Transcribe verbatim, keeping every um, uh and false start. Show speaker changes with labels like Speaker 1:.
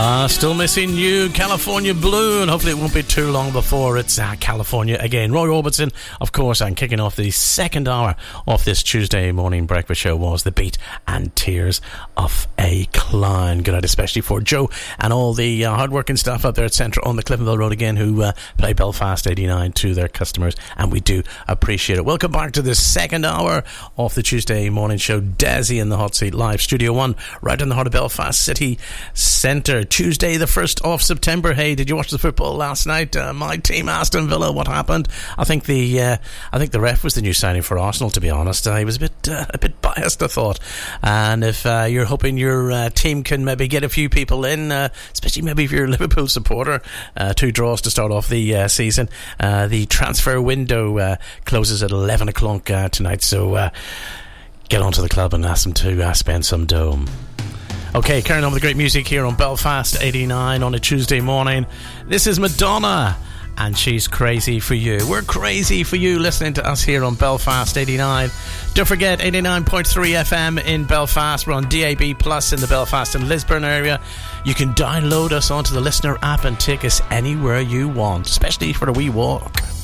Speaker 1: Uh, still missing you, California Blue, and hopefully it won't be too long before it's uh, California again. Roy Orbison, of course, and kicking off the second hour of this Tuesday morning breakfast show was The Beat and Tears of a Clown. Good night, especially for Joe and all the uh, hard-working staff out there at Centre on the Cliftonville Road again who uh, play Belfast eighty-nine to their customers, and we do appreciate it. Welcome back to the second hour of the Tuesday morning show. Desi in the hot seat, live Studio One, right in the heart of Belfast City Centre. Tuesday the first of September. Hey, did you watch the football last night? Uh, my team, Aston Villa, what happened? I think the uh, I think the ref was the new signing for Arsenal, to be honest. Uh, he was a bit uh, a bit biased, I thought. And if uh, you're hoping your uh, team can maybe get a few people in, uh, especially maybe if you're a Liverpool supporter, uh, two draws to start off the uh, season. Uh, the transfer window uh, closes at eleven o'clock uh, tonight, so uh, get onto the club and ask them to uh, spend some dough. Okay, carrying on with the great music here on Belfast eighty-nine on a Tuesday morning. This is Madonna, and she's Crazy for You. We're crazy for you listening to us here on Belfast eighty-nine. Don't forget, eighty-nine point three F M in Belfast. We're on D A B Plus in the Belfast and Lisburn area. You can download us onto the Listener app and take us anywhere you want, especially for a wee walk.